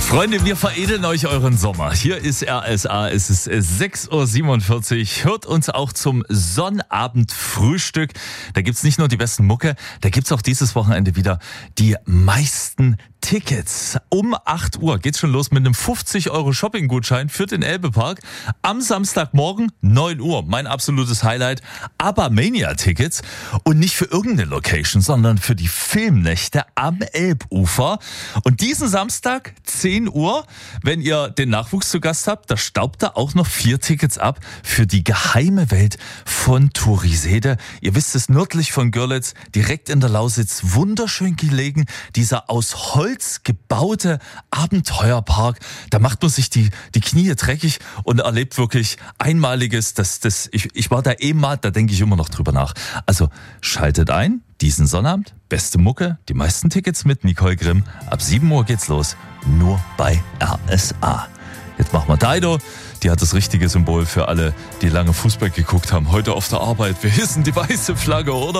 Freunde, wir veredeln euch euren Sommer. Hier ist RSA, es ist 6.47 Uhr. Hört uns auch zum Sonnabendfrühstück. Da gibt's nicht nur die besten Mucke, da gibt's auch dieses Wochenende wieder die meisten Tickets. Um 8 Uhr geht's schon los mit einem 50€ Shopping-Gutschein für den Elbe-Park. Am Samstagmorgen 9 Uhr, mein absolutes Highlight, ABBA-Mania-Tickets. Und nicht für irgendeine Location, sondern für die Filmnächte am Elbufer. Und diesen Samstag 10 Uhr, wenn ihr den Nachwuchs zu Gast habt, da staubt da auch noch 4 Tickets ab für die geheime Welt von Turisede. Ihr wisst es, nördlich von Görlitz, direkt in der Lausitz, wunderschön gelegen, dieser aus Holz gebaute Abenteuerpark. Da macht man sich die Knie dreckig und erlebt wirklich Einmaliges. Ich war da mal, da denke ich immer noch drüber nach. Also schaltet ein, diesen Sonnabend, beste Mucke, die meisten Tickets mit Nicole Grimm. Ab 7 Uhr geht's los, nur bei RSA. Jetzt machen wir Daido. Die hat das richtige Symbol für alle, die lange Fußball geguckt haben. Heute auf der Arbeit. Wir hissen die weiße Flagge, oder?